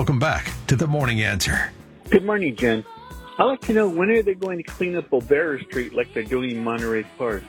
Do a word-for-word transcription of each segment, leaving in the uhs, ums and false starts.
Welcome back to The Morning Answer. Good morning, Jen. I'd like to know, when are they going to clean up Olvera Street like they're doing in Monterey Park?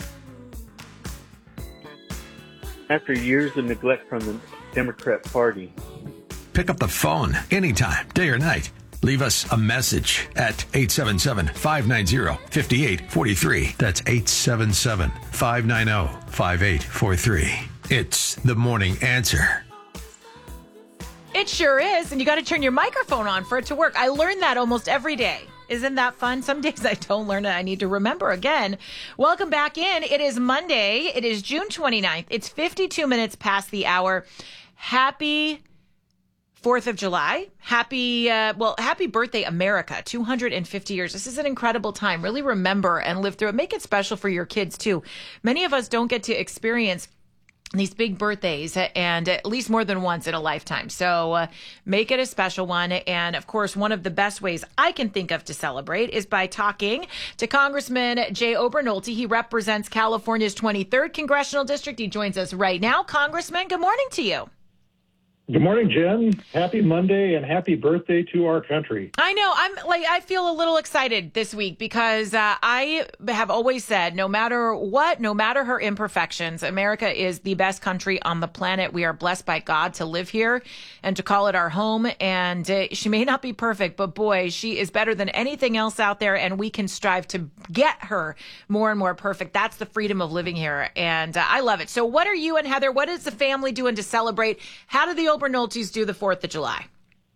After years of neglect from the Democrat Party. Pick up the phone anytime, day or night. Leave us a message at eight seven seven, five nine zero, five eight four three. That's eight seven seven, five nine zero, five eight four three. It's The Morning Answer. It sure is, and you got to turn your microphone on for it to work. I learn that almost every day. Isn't that fun? Some days I don't learn it. I need to remember again. Welcome back in. It is Monday. It is June twenty-ninth. It's fifty-two minutes past the hour. Happy fourth of July. Happy, uh, well, happy birthday, America. two hundred fifty years. This is an incredible time. Really remember and live through it. Make it special for your kids, too. Many of us don't get to experience these big birthdays, and at least more than once in a lifetime. So uh, make it a special one. And of course, one of the best ways I can think of to celebrate is by talking to Congressman Jay Obernolte. He represents California's twenty-third Congressional District. He joins us right now. Congressman, good morning to you. Good morning, Jen. Happy Monday and happy birthday to our country. I know. I'm like, I feel a little excited this week because uh, I have always said, no matter what, no matter her imperfections, America is the best country on the planet. We are blessed by God to live here and to call it our home. And uh, she may not be perfect, but boy, she is better than anything else out there. And we can strive to get her more and more perfect. That's the freedom of living here. And uh, I love it. So what are you and Heather, what is the family doing to celebrate? How do the Obernoltes do the fourth of July?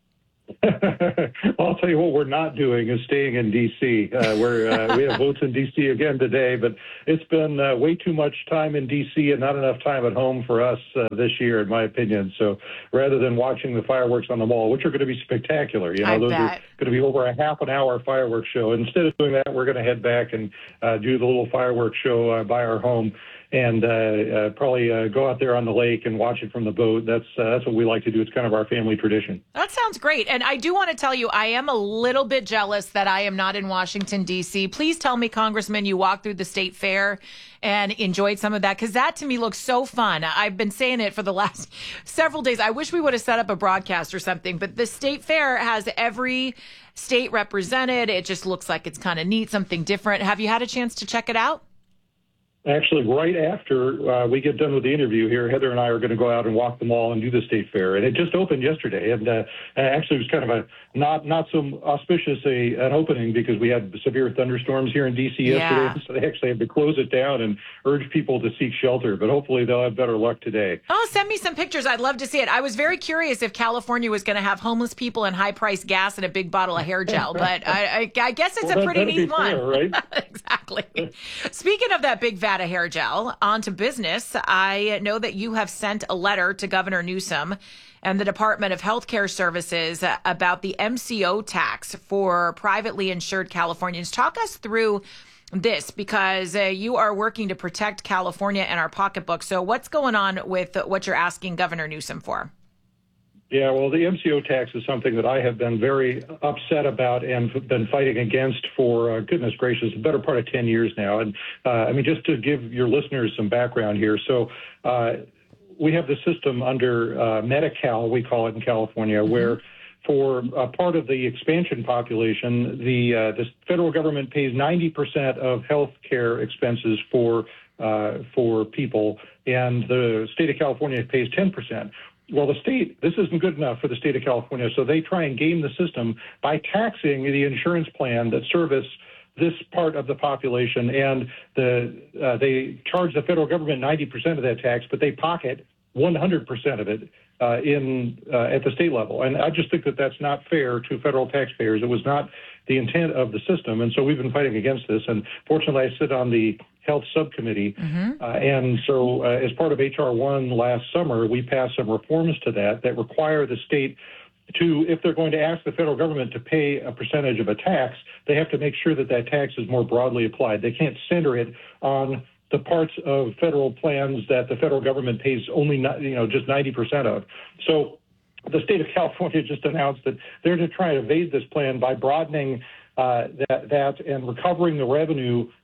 I'll tell you what we're not doing is staying in D C. Uh, we're, uh, we have votes in D C again today, but it's been uh, way too much time in D C and not enough time at home for us uh, this year, in my opinion. So rather than watching the fireworks on the mall, which are going to be spectacular, you know, I those bet. are going to be over a half an hour fireworks show. Instead of doing that, we're going to head back and uh, do the little fireworks show uh, by our home. And uh, uh, probably uh, go out there on the lake and watch it from the boat. That's uh, that's what we like to do. It's kind of our family tradition. That sounds great. And I do want to tell you, I am a little bit jealous that I am not in Washington, D C. Please tell me, Congressman, you walked through the state fair and enjoyed some of that, because that to me looks so fun. I've been saying it for the last several days. I wish we would have set up a broadcast or something, but the state fair has every state represented. It just looks like it's kind of neat, something different. Have you had a chance to check it out? Actually, right after uh, we get done with the interview here, Heather and I are going to go out and walk the mall and do the state fair. And it just opened yesterday. And uh, actually, it was kind of a not not so auspicious a an opening because we had severe thunderstorms here in D C yesterday. Yeah. So they actually had to close it down and urge people to seek shelter. But hopefully they'll have better luck today. Oh, send me some pictures. I'd love to see it. I was very curious if California was going to have homeless people and high-priced gas and a big bottle of hair gel. But I, I, I guess it's well, a pretty that, neat one. fair, right? Exactly. Speaking of that big vat of hair gel, on to business. I know that you have sent a letter to Governor Newsom and the Department of Healthcare Services about the M C O tax for privately insured Californians. Talk us through this, because uh, you are working to protect California and our pocketbook. So what's going on with what you're asking Governor Newsom for? Yeah, well, the M C O tax is something that I have been very upset about and been fighting against for, uh, goodness gracious, the better part of ten years now. And, uh, I mean, just to give your listeners some background here. So uh, we have the system under uh, Medi-Cal, we call it in California, mm-hmm. where for a part of the expansion population, the, uh, the federal government pays ninety percent of health care expenses for, uh, for people, and the state of California pays ten percent. Well, the state, this isn't good enough for the state of California, so they try and game the system by taxing the insurance plan that service this part of the population, and the uh, they charge the federal government ninety percent of that tax, but they pocket one hundred percent of it uh, in uh, at the state level. And I just think that that's not fair to federal taxpayers. It was not the intent of the system, and so we've been fighting against this. And fortunately, I sit on the Health Subcommittee, mm-hmm. uh, and so uh, as part of H R one last summer, we passed some reforms to that that require the state to, if they're going to ask the federal government to pay a percentage of a tax, they have to make sure that that tax is more broadly applied. They can't center it on the parts of federal plans that the federal government pays only, you know, just ninety percent of. So the state of California just announced that they're to try to evade this plan by broadening uh, that, that and recovering the revenue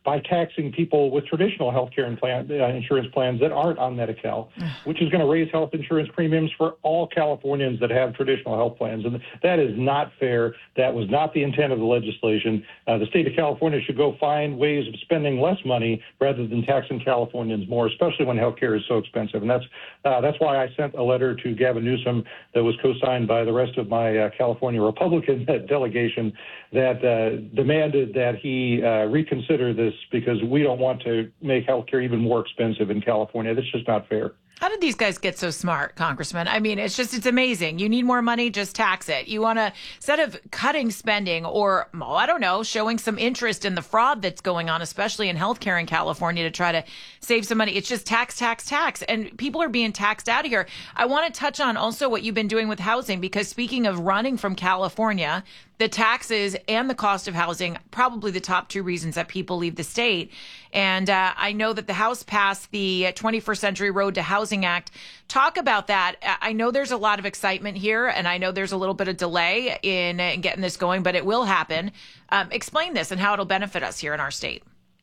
by taxing people with traditional health care and plan, uh, insurance plans that aren't on Medi-Cal, which is going to raise health insurance premiums for all Californians that have traditional health plans. And that is not fair. That was not the intent of the legislation. Uh, the state of California should go find ways of spending less money rather than taxing Californians more, especially when health care is so expensive. And that's uh, that's why I sent a letter to Gavin Newsom that was co-signed by the rest of my uh, California Republican delegation that uh, demanded that he uh, reconsider this, because we don't want to make healthcare even more expensive in California. That's just not fair. How did these guys get so smart, Congressman? I mean, it's just, it's amazing. You need more money, just tax it. You want to, instead of cutting spending or, well, I don't know, showing some interest in the fraud that's going on, especially in healthcare in California, to try to save some money. It's just tax, tax, tax. And people are being taxed out of here. I want to touch on also what you've been doing with housing, because speaking of running from California, the taxes and the cost of housing, probably the top two reasons that people leave the state. And uh, I know that the House passed the twenty-first Century Road to Housing Act. Talk about that. I know there's a lot of excitement here, and I know there's a little bit of delay in, in getting this going, but it will happen. Um, explain this and how it'll benefit us here in our state.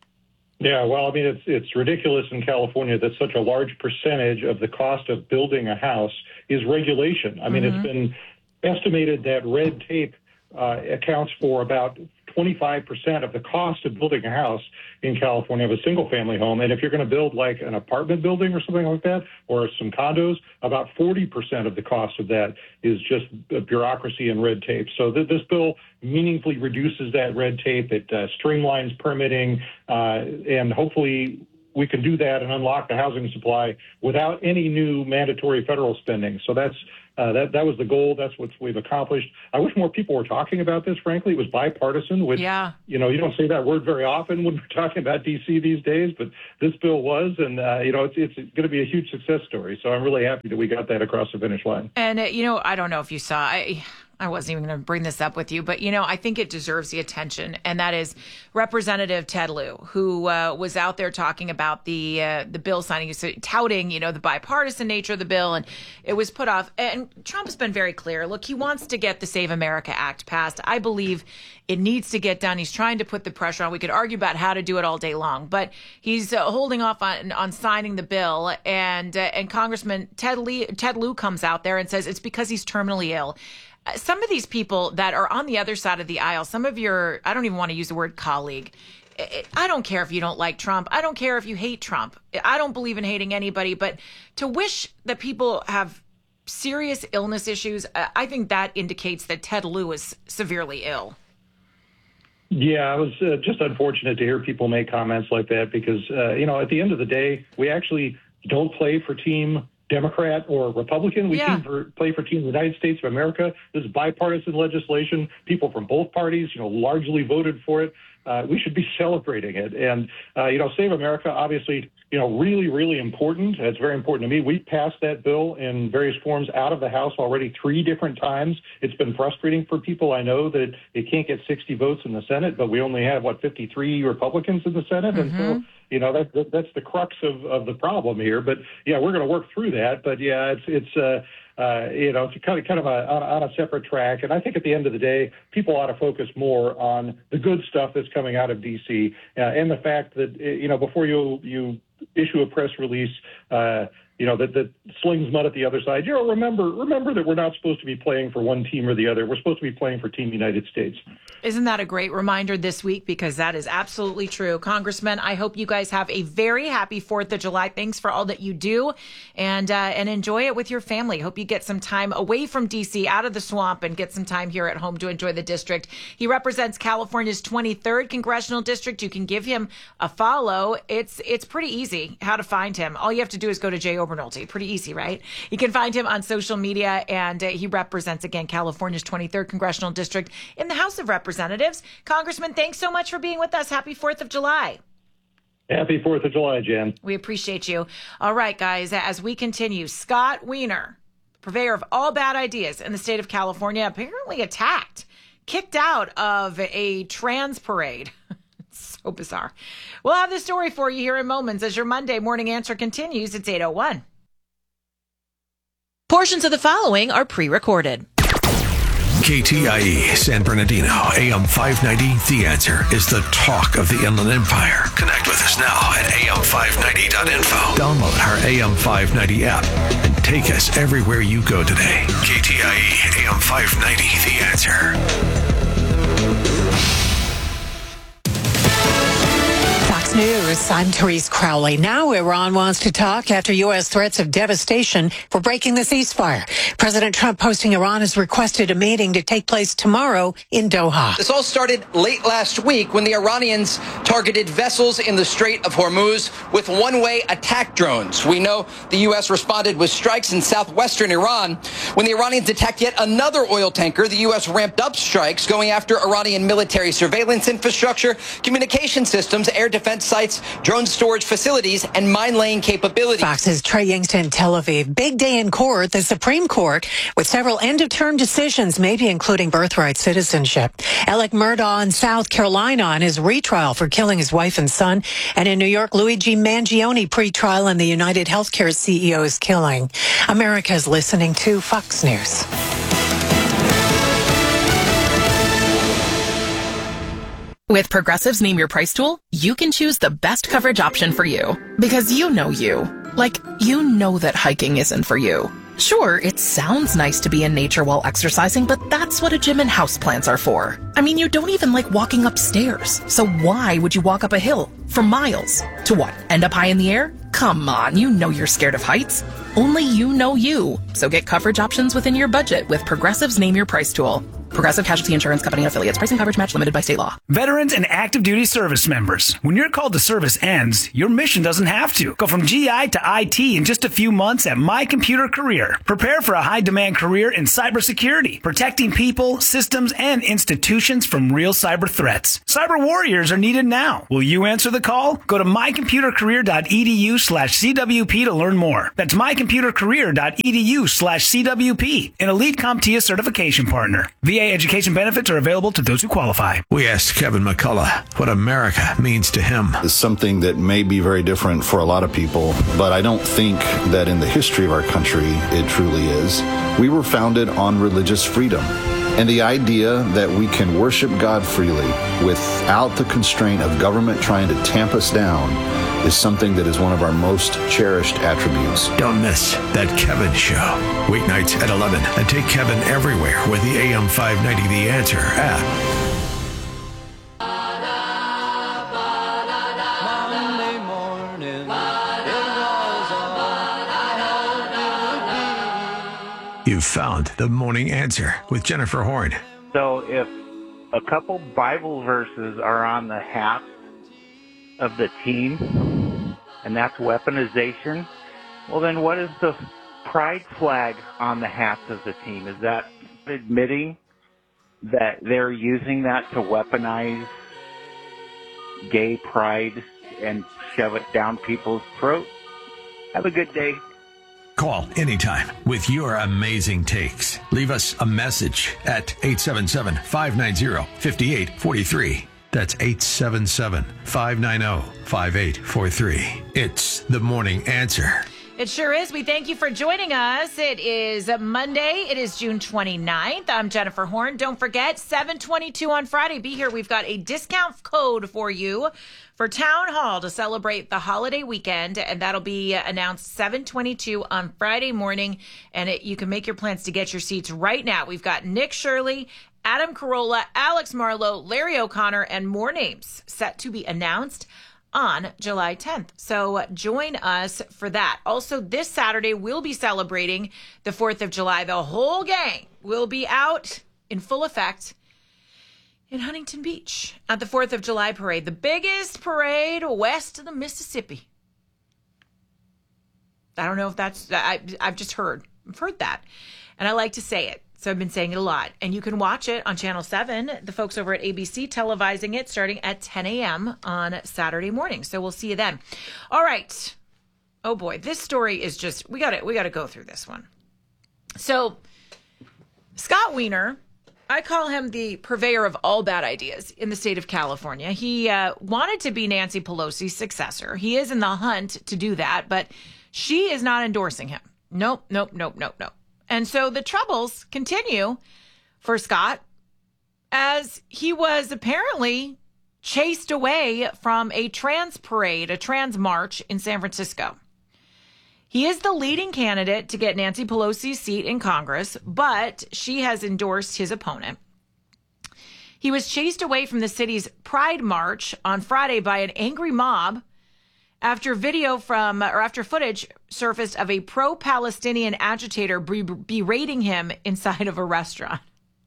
Yeah, well, I mean, it's it's ridiculous in California that such a large percentage of the cost of building a house is regulation. I mean, mm-hmm. It's been estimated that red tape Uh, accounts for about twenty-five percent of the cost of building a house in California of a single-family home. And if you're going to build like an apartment building or something like that, or some condos, about forty percent of the cost of that is just bureaucracy and red tape. So th- this bill meaningfully reduces that red tape. It uh, streamlines permitting, uh, and hopefully we can do that and unlock the housing supply without any new mandatory federal spending. So that's uh, that that was the goal. That's what we've accomplished. I wish more people were talking about this. Frankly, it was bipartisan, which yeah. you know you don't say that word very often when we're talking about D C these days. But this bill was, and uh, you know it's it's going to be a huge success story. So I'm really happy that we got that across the finish line. And uh, you know, I don't know if you saw. I, I wasn't even going to bring this up with you, but, you know, I think it deserves the attention. And that is Representative Ted Lieu, who uh, was out there talking about the uh, the bill signing, touting, you know, the bipartisan nature of the bill. And it was put off. And Trump has been very clear. Look, he wants to get the Save America Act passed. I believe it needs to get done. He's trying to put the pressure on. We could argue about how to do it all day long, but he's uh, holding off on, on signing the bill. And uh, and Congressman Ted Lieu, Ted Lieu comes out there and says it's because he's terminally ill. Some of these people that are on the other side of the aisle, some of your, I don't even want to use the word colleague. I don't care if you don't like Trump. I don't care if you hate Trump. I don't believe in hating anybody, but to wish that people have serious illness issues, I think that indicates that Ted Lieu is severely ill. Yeah, it was uh, just unfortunate to hear people make comments like that because, uh, you know, at the end of the day, we actually don't play for Team Democrat or Republican. We yeah. team for, play for Team United States of America. This is bipartisan legislation. People from both parties, you know, largely voted for it. Uh, we should be celebrating it. And, uh, you know, Save America, obviously, you know, really, really important. It's very important to me. We passed that bill in various forms out of the House already three different times. It's been frustrating for people. I know that it can't get sixty votes in the Senate, but we only have, what, fifty-three Republicans in the Senate? Mm-hmm. And so, you know, that, that, that's the crux of, of the problem here. But, yeah, we're going to work through that. But, yeah, it's, it's, uh, Uh, you know, it's kind of kind of a, on, on a separate track. And I think at the end of the day, people ought to focus more on the good stuff that's coming out of D C uh, and the fact that, you know, before you you issue a press release, uh, you know, that, that slings mud at the other side, you know, remember, remember that we're not supposed to be playing for one team or the other. We're supposed to be playing for Team United States. Isn't that a great reminder this week? Because that is absolutely true. Congressman, I hope you guys have a very happy fourth of July. Thanks for all that you do and, uh, and enjoy it with your family. Hope you get some time away from D C, out of the swamp, and get some time here at home to enjoy the district. He represents California's twenty-third congressional district. You can give him a follow. It's, it's pretty easy how to find him. All you have to do is go to Jay Obernolte. Pretty easy, right? You can find him on social media, and uh, he represents, again, California's twenty-third congressional district in the House of Representatives. Congressman, thanks so much for being with us. Happy fourth of July. Happy fourth of July, Jen. We appreciate you. All right, guys, as we continue, Scott Wiener, purveyor of all bad ideas in the state of California, apparently attacked, kicked out of a trans parade. So bizarre. We'll have the story for you here in moments as your Monday morning answer continues. It's eight oh one. Portions of the following are pre-recorded. K T I E San Bernardino, A M five ninety. The Answer is the talk of the Inland Empire. Connect with us now at A M five ninety dot info. Download our A M five ninety app and take us everywhere you go today. K T I E A M five ninety. The Answer. Fox News, I'm Therese Crowley. Now Iran wants to talk after U S threats of devastation for breaking the ceasefire. President Trump posting Iran has requested a meeting to take place tomorrow in Doha. This all started late last week when the Iranians targeted vessels in the Strait of Hormuz with one-way attack drones. We know the U S responded with strikes in southwestern Iran. When the Iranians attacked yet another oil tanker, the U S ramped up strikes, going after Iranian military surveillance infrastructure, communication systems, air defense sites, drone storage facilities, and mine-laying capabilities. Fox's Trey Youngston, Tel Aviv. Big day in court, the Supreme Court, with several end-of-term decisions, maybe including birthright citizenship. Alec Murdaugh in South Carolina on his retrial for killing his wife and son. And in New York, Luigi Mangione pretrial in the United Healthcare C E O's killing. America is listening to Fox News. With Progressive's Name Your Price tool, you can choose the best coverage option for you. Because you know you. Like, you know that hiking isn't for you. Sure, it sounds nice to be in nature while exercising, but that's what a gym and houseplants are for. I mean, you don't even like walking upstairs. So why would you walk up a hill for miles? To what, end up high in the air? Come on, you know you're scared of heights. Only you know you. So get coverage options within your budget with Progressive's Name Your Price tool. Progressive Casualty Insurance Company and affiliates. Pricing coverage match limited by state law. Veterans and active duty service members. When your call to service ends, your mission doesn't have to. Go from G I to I T in just a few months at My Computer Career. Prepare for a high-demand career in cybersecurity, protecting people, systems, and institutions from real cyber threats. Cyber warriors are needed now. Will you answer the call? Go to mycomputercareer.edu slash CWP to learn more. That's mycomputercareer.edu slash CWP, an Elite CompTIA certification partner. V A education benefits are available to those who qualify. We asked Kevin McCullough what America means to him. It's something that may be very different for a lot of people, but I don't think that in the history of our country it truly is. We were founded on religious freedom. And the idea that we can worship God freely without the constraint of government trying to tamp us down is something that is one of our most cherished attributes. Don't miss That Kevin Show. Weeknights at eleven. And take Kevin everywhere with the A M five ninety The Answer app. You've found the morning answer with Jennifer Horn. So if a couple Bible verses are on the hat of the team, and that's weaponization, well then what is the pride flag on the hats of the team? Is that admitting that they're using that to weaponize gay pride and shove it down people's throats? Have a good day. Call anytime with your amazing takes. Leave us a message at eight seven seven, five nine zero, five eight four three. That's eight seven seven, five nine zero, five eight four three. It's the morning answer. It sure is. We thank you for joining us. It is Monday. It is June twenty-ninth. I'm Jennifer Horn. Don't forget, seven twenty-two on Friday. Be here. We've got a discount code for you for Town Hall to celebrate the holiday weekend, and that'll be announced seven twenty-two on Friday morning, and it, you can make your plans to get your seats right now. We've got Nick Shirley, Adam Carolla, Alex Marlowe, Larry O'Connor, and more names set to be announced on July tenth. So join us for that. Also, this Saturday, we'll be celebrating the fourth of July. The whole gang will be out in full effect in Huntington Beach at the fourth of July parade, the biggest parade west of the Mississippi. I don't know if that's, I, I've just heard, I've heard that. And I like to say it. So I've been saying it a lot. And you can watch it on Channel seven. The folks over at A B C televising it starting at ten a.m. on Saturday morning. So we'll see you then. All right. Oh boy, this story is just, we got to we got to go through this one. So Scott Wiener, I call him the purveyor of all bad ideas in the state of California. He uh, wanted to be Nancy Pelosi's successor. He is in the hunt to do that, but she is not endorsing him. Nope, nope, nope, nope, nope. And so the troubles continue for Scott, as he was apparently chased away from a trans parade, a trans march in San Francisco. He is the leading candidate to get Nancy Pelosi's seat in Congress, but she has endorsed his opponent. He was chased away from the city's Pride March on Friday by an angry mob after video from, or after footage surfaced of a pro-Palestinian agitator berating him inside of a restaurant.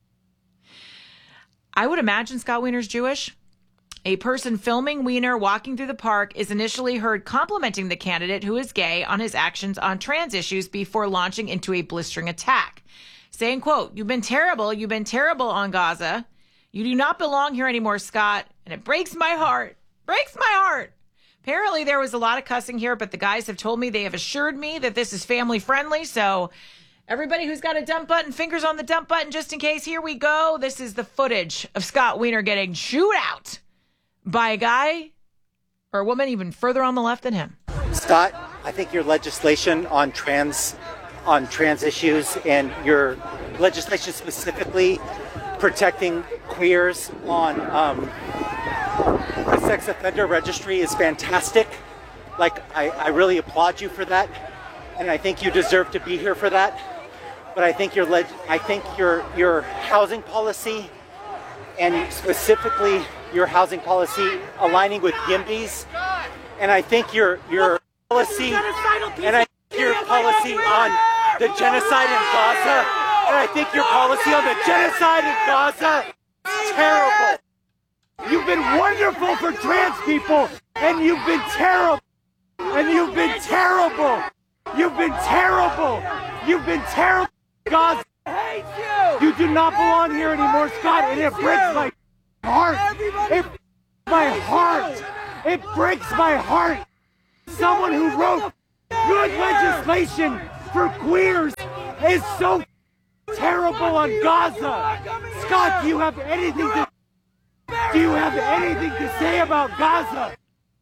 I would imagine Scott Wiener's Jewish. A person filming Wiener walking through the park is initially heard complimenting the candidate, who is gay, on his actions on trans issues before launching into a blistering attack, saying, quote, "You've been terrible. You've been terrible on Gaza. You do not belong here anymore, Scott. And it breaks my heart. Breaks my heart." Apparently there was a lot of cussing here, but the guys have told me, they have assured me that this is family friendly. So everybody who's got a dump button, fingers on the dump button, just in case, here we go. This is the footage of Scott Wiener getting chewed out by a guy or a woman even further on the left than him. Scott, I think your legislation on trans on trans issues and your legislation specifically protecting queers on um, the sex offender registry is fantastic. Like, I, I really applaud you for that, and I think you deserve to be here for that. But I think your leg- I think your your housing policy, and specifically your housing policy aligning with YIMBYs, and I think your your policy, and I think your policy on the genocide in Gaza, and I think your policy on the genocide in Gaza is terrible. You've been wonderful for trans people, and you've been terrible, and you've been terrible, you've been terrible, you've been terrible, Gaza. You do not belong here anymore, Scott, and it breaks my heart. It breaks my heart. It breaks my heart. Someone who wrote good legislation for queers is so terrible on Gaza. Scott, do you have anything to do you have anything to say about Gaza?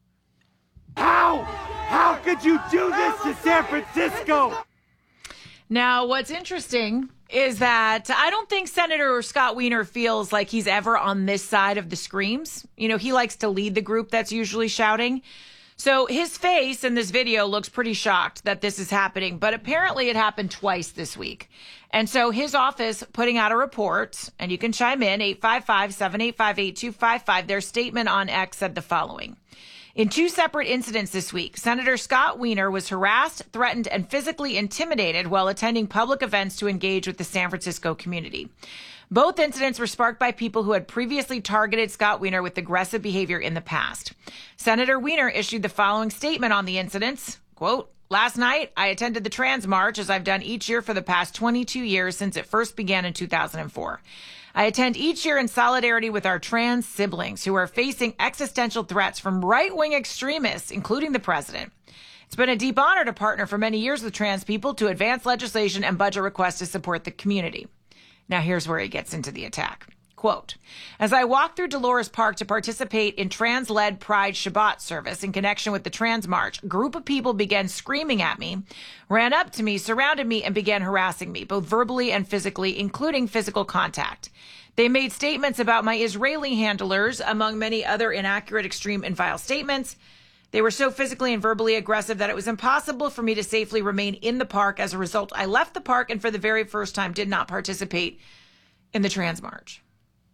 How? How could you do this to San Francisco? Now, what's interesting is that I don't think Senator Scott Wiener feels like he's ever on this side of the screams. You know, he likes to lead the group that's usually shouting. So his face in this video looks pretty shocked that this is happening, but apparently it happened twice this week. And so his office putting out a report, and you can chime in, eight five five, seven eight five, eight two five five. Their statement on X said the following. In two separate incidents this week, Senator Scott Wiener was harassed, threatened, and physically intimidated while attending public events to engage with the San Francisco community. Both incidents were sparked by people who had previously targeted Scott Wiener with aggressive behavior in the past. Senator Wiener issued the following statement on the incidents, quote, "Last night, I attended the Trans March, as I've done each year for the past twenty-two years since it first began in two thousand four. I attend each year in solidarity with our trans siblings who are facing existential threats from right-wing extremists, including the president. It's been a deep honor to partner for many years with trans people to advance legislation and budget requests to support the community." Now, here's where he gets into the attack. Quote, "As I walked through Dolores Park to participate in trans-led Pride Shabbat service in connection with the Trans March, a group of people began screaming at me, ran up to me, surrounded me, and began harassing me, both verbally and physically, including physical contact. They made statements about my Israeli handlers, among many other inaccurate, extreme, and vile statements. They were so physically and verbally aggressive that it was impossible for me to safely remain in the park. As a result, I left the park and for the very first time did not participate in the Trans March."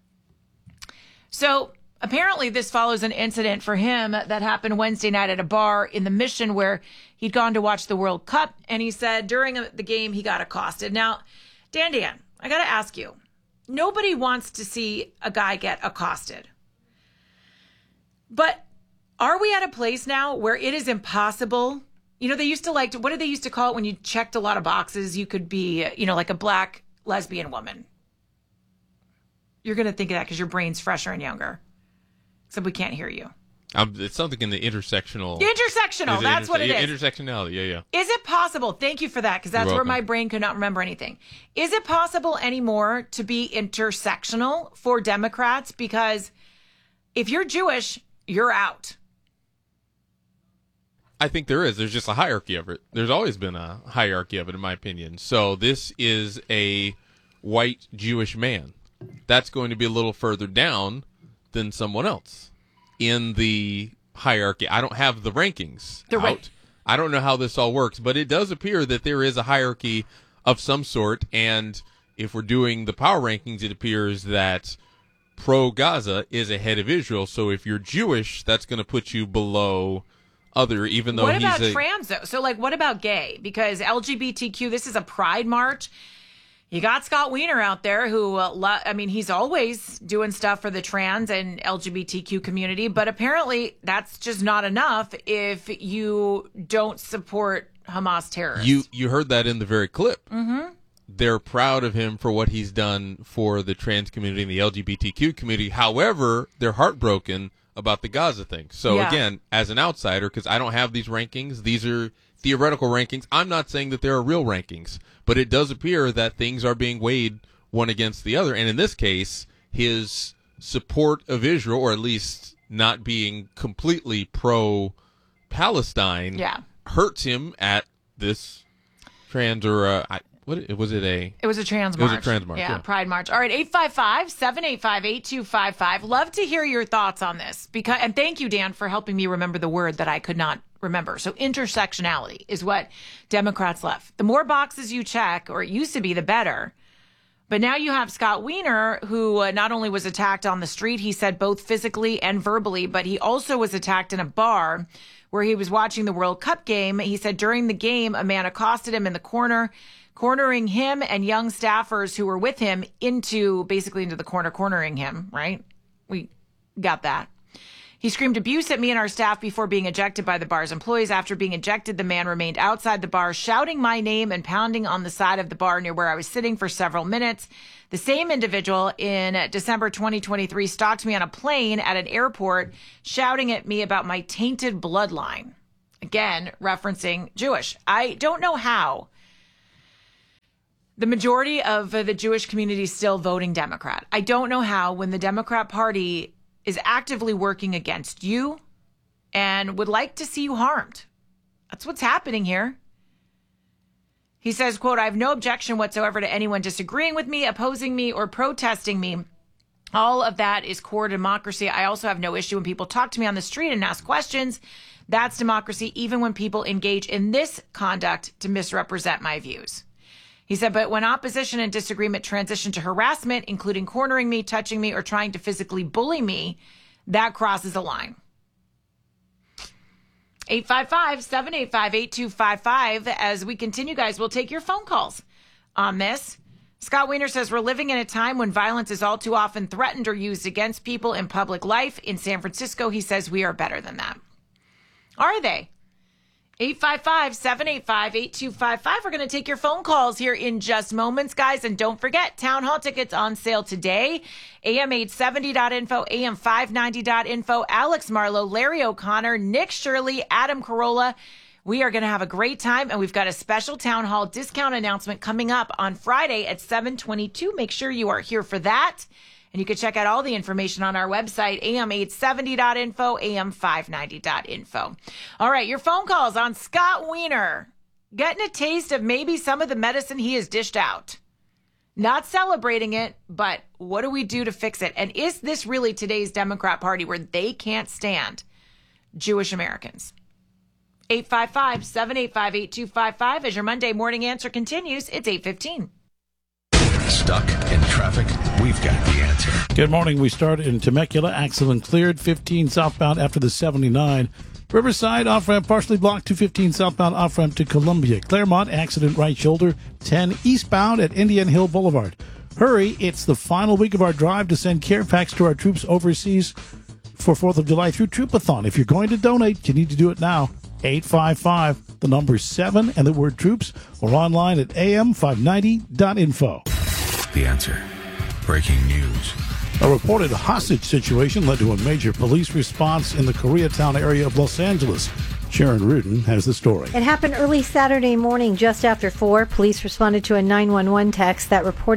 So apparently this follows an incident for him that happened Wednesday night at a bar in the Mission where he'd gone to watch the World Cup. And he said during the game he got accosted. Now, Dan Dan, I got to ask you, nobody wants to see a guy get accosted. But are we at a place now where it is impossible? You know, they used to like, to, what did they used to call it when you checked a lot of boxes? You could be, you know, like a black lesbian woman. You're going to think of that because your brain's fresher and younger. Except we can't hear you. Um, it's something in the intersectional. Intersectional, that's inter- what it is. Intersectionality, yeah, yeah. Is it possible? Thank you for that, because that's where my brain could not remember anything. Is it possible anymore to be intersectional for Democrats? Because if you're Jewish, you're out. I think there is. There's just a hierarchy of it. There's always been a hierarchy of it, in my opinion. So this is a white Jewish man. That's going to be a little further down than someone else in the hierarchy. I don't have the rankings The out. right. I don't know how this all works, but it does appear that there is a hierarchy of some sort, and if we're doing the power rankings, it appears that pro-Gaza is ahead of Israel. So if you're Jewish, that's going to put you below other, even though What he's about a... trans, though? So, like, what about gay? Because L G B T Q, this is a pride march. You got Scott Wiener out there who, uh, lo- I mean, he's always doing stuff for the trans and L G B T Q community, but apparently that's just not enough if you don't support Hamas terrorists. You, you heard that in the very clip. Mm-hmm. They're proud of him for what he's done for the trans community and the L G B T Q community. However, they're heartbroken about the Gaza thing. So, Yeah. again, as an outsider, because I don't have these rankings, these are theoretical rankings. I'm not saying that there are real rankings, but it does appear that things are being weighed one against the other. And in this case, his support of Israel, or at least not being completely pro-Palestine, Yeah. hurts him at this trans or uh, I, what was it a? It was a trans It march. was a trans march. Yeah, Yeah. Pride March. All right, eight five five, seven eight five, eight two five five. Love to hear your thoughts on this. Because, and thank you, Dan, for helping me remember the word that I could not remember. So intersectionality is what Democrats left. The more boxes you check, or it used to be, the better. But now you have Scott Wiener, who uh, not only was attacked on the street, he said both physically and verbally, but he also was attacked in a bar where he was watching the World Cup game. He said during the game, a man accosted him in the corner, cornering him and young staffers who were with him into, basically into the corner, cornering him, right? We got that. He screamed abuse at me and our staff before being ejected by the bar's employees. After being ejected, the man remained outside the bar, shouting my name and pounding on the side of the bar near where I was sitting for several minutes. The same individual in December twenty twenty-three stalked me on a plane at an airport, shouting at me about my tainted bloodline. Again, referencing Jewish. I don't know how the majority of the Jewish community is still voting Democrat. I don't know how, when the Democrat Party is actively working against you and would like to see you harmed. That's what's happening here. He says, quote, I have no objection whatsoever to anyone disagreeing with me, opposing me, or protesting me. All of that is core democracy. I also have no issue when people talk to me on the street and ask questions. That's democracy, even when people engage in this conduct to misrepresent my views. He said, but when opposition and disagreement transition to harassment, including cornering me, touching me, or trying to physically bully me, that crosses a line. eight five five, seven eight five, eight two five five. As we continue, guys, we'll take your phone calls on this. Scott Wiener says, we're living in a time when violence is all too often threatened or used against people in public life. In San Francisco, he says, we are better than that. Are they? eight five five, seven eight five, eight two five five. We're going to take your phone calls here in just moments, guys. And don't forget, Town Hall tickets on sale today. A M eight seventy dot info, A M five ninety dot info. Alex Marlowe, Larry O'Connor, Nick Shirley, Adam Carolla. We are going to have a great time, and we've got a special Town Hall discount announcement coming up on Friday at seven twenty-two. Make sure you are here for that. And you can check out all the information on our website, A M eight seventy dot info, A M five ninety dot info. All right, your phone calls on Scott Wiener. Getting a taste of maybe some of the medicine he has dished out. Not celebrating it, but what do we do to fix it? And is this really today's Democrat Party where they can't stand Jewish Americans? eight five five, seven eight five, eight two five five. As your Monday morning answer continues, it's eight fifteen. Stuck in traffic? We've got the answer. Good morning. We start in Temecula. Accident cleared. fifteen southbound after the seventy-nine. Riverside off-ramp partially blocked. two fifteen southbound off-ramp to Columbia. Claremont accident right shoulder. ten eastbound at Indian Hill Boulevard. Hurry. It's the final week of our drive to send care packs to our troops overseas for fourth of July through Troopathon. If you're going to donate, you need to do it now. eight five five, the number seven, and the word troops, or online at A M five ninety dot info. The answer. Breaking news. A reported hostage situation led to a major police response in the Koreatown area of Los Angeles. Sharon Rudin has the story. It happened early Saturday morning just after four. Police responded to a nine one one text that reported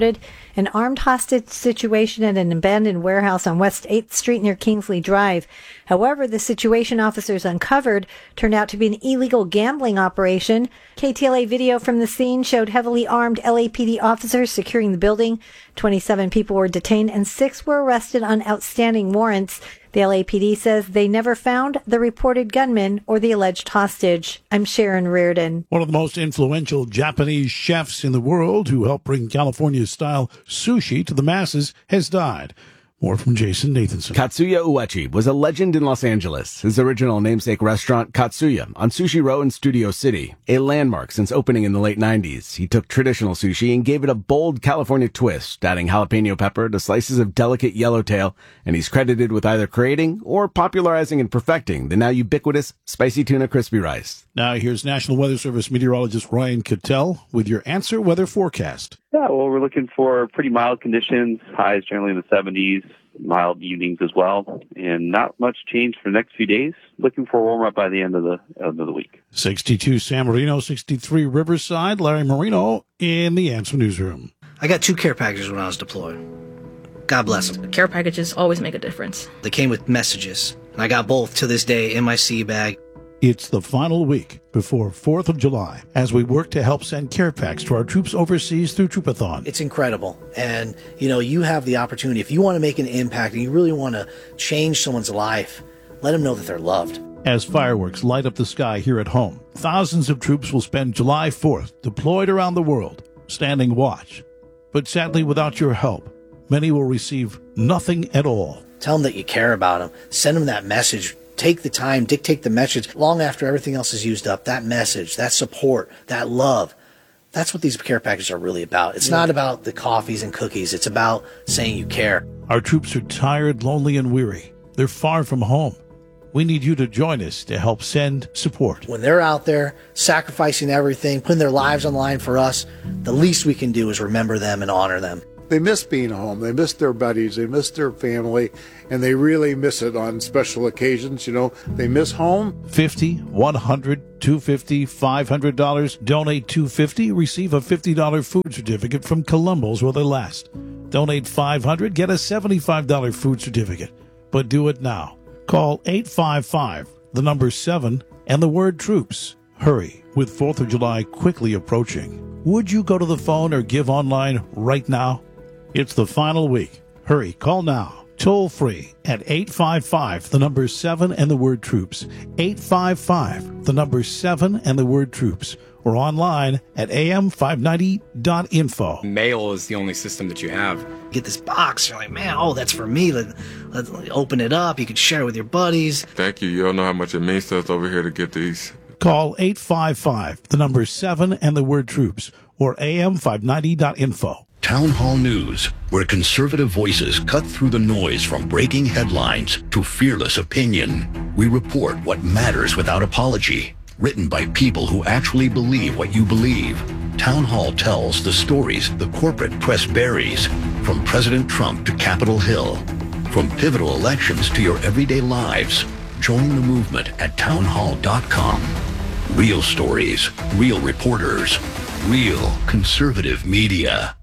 an armed hostage situation at an abandoned warehouse on West eighth Street near Kingsley Drive. However, the situation officers uncovered turned out to be an illegal gambling operation. K T L A video from the scene showed heavily armed L A P D officers securing the building. twenty-seven people were detained and six were arrested on outstanding warrants. The L A P D says they never found the reported gunman or the alleged hostage. I'm Sharon Reardon. One of the most influential Japanese chefs in the world who helped bring California-style sushi to the masses has died. More from Jason Nathanson. Katsuya Uechi was a legend in Los Angeles. His original namesake restaurant, Katsuya, on Sushi Row in Studio City, a landmark since opening in the late nineties. He took traditional sushi and gave it a bold California twist, adding jalapeno pepper to slices of delicate yellowtail, and he's credited with either creating or popularizing and perfecting the now ubiquitous spicy tuna crispy rice. Now here's National Weather Service meteorologist Ryan Cattell with your Answer Weather forecast. Yeah, well, we're looking for pretty mild conditions, highs generally in the seventies, mild evenings as well, and not much change for the next few days. Looking for a warm up by the end of the end of the week. sixty-two San Marino, sixty-three Riverside. Larry Marino in the Answer Newsroom. I got two care packages when I was deployed. God bless them. Care packages always make a difference. They came with messages, and I got both to this day in my sea bag. It's the final week before fourth of July as we work to help send care packs to our troops overseas through Troopathon. It's incredible. And, you know, you have the opportunity. If you want to make an impact and you really want to change someone's life, let them know that they're loved. As fireworks light up the sky here at home, thousands of troops will spend July fourth deployed around the world, standing watch. But sadly, without your help, many will receive nothing at all. Tell them that you care about them. Send them that message. Take the time, dictate the message long after everything else is used up. That message, that support, that love. That's what these care packages are really about. It's yeah. not about the coffees and cookies. It's about saying you care. Our troops are tired, lonely, and weary. They're far from home. We need you to join us to help send support. When they're out there sacrificing everything, putting their lives on the line for us, the least we can do is remember them and honor them. They miss being home. They miss their buddies. They miss their family, and they really miss it on special occasions. You know, they miss home. fifty dollars, one hundred dollars, two hundred fifty dollars, five hundred dollars. Donate two hundred fifty dollars, receive a fifty dollars food certificate from Columbo's while they last. Donate five hundred dollars, get a seventy-five dollars food certificate. But do it now. Call eight five five, the number seven, and the word troops. Hurry, with fourth of July quickly approaching. Would you go to the phone or give online right now? It's the final week. Hurry, call now. Toll free at eight five five, the number seven and the word troops. eight five five, the number seven and the word troops. Or online at A M five ninety dot info. Mail is the only system that you have. Get this box. You're like, man, oh, that's for me. Let, let's open it up. You can share it with your buddies. Thank you. You all know how much it means to us over here to get these. Call eight five five, the number seven and the word troops. Or A M five ninety dot info. Town Hall News, where conservative voices cut through the noise from breaking headlines to fearless opinion. We report what matters without apology. Written by people who actually believe what you believe. Town Hall tells the stories the corporate press buries, from President Trump to Capitol Hill. From pivotal elections to your everyday lives. Join the movement at town hall dot com. Real stories, real reporters, real conservative media.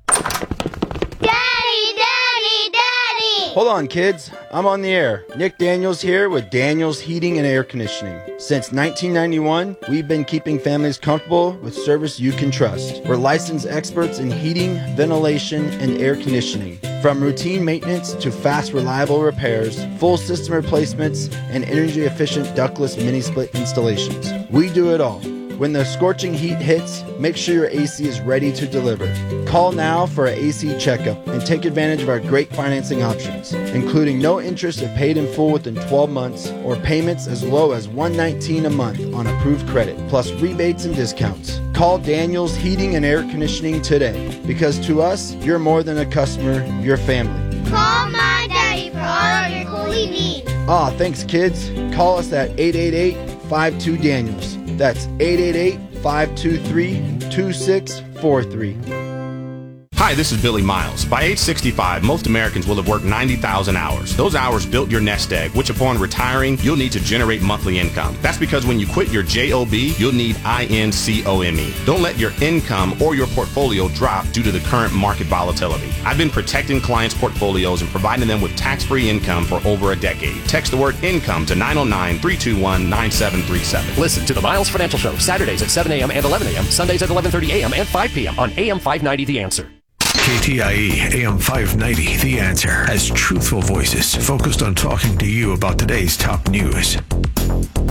Daddy, Daddy, Daddy! Hold on, kids. I'm on the air. Nick Daniels here with Daniels Heating and Air Conditioning. Since nineteen ninety-one, we've been keeping families comfortable with service you can trust. We're licensed experts in heating, ventilation, and air conditioning. From routine maintenance to fast, reliable repairs, full system replacements, and energy-efficient ductless mini-split installations. We do it all. When the scorching heat hits, make sure your A C is ready to deliver. Call now for an A C checkup and take advantage of our great financing options, including no interest if paid in full within twelve months or payments as low as one hundred nineteen dollars a month on approved credit, plus rebates and discounts. Call Daniels Heating and Air Conditioning today, because to us, you're more than a customer, you're family. Call my daddy for all of your cooling needs. Ah, thanks, kids. Call us at eight eight eight, five two, Daniels. That's eight eight eight, five two three, two six four three. Hi, Hi, this is Billy Miles. By age sixty-five, most Americans will have worked ninety thousand hours. Those hours built your nest egg, which upon retiring, you'll need to generate monthly income. That's because when you quit your job, you'll need income. Don't let your income or your portfolio drop due to the current market volatility. I've been protecting clients' portfolios and providing them with tax-free income for over a decade. Text the word income to nine oh nine, three two one, nine seven three seven. Listen to the Miles Financial Show, Saturdays at seven a.m. and eleven a.m., Sundays at eleven thirty a.m. and five p.m. on A M five ninety The Answer. K T I E A M five ninety, The Answer, has truthful voices focused on talking to you about today's top news.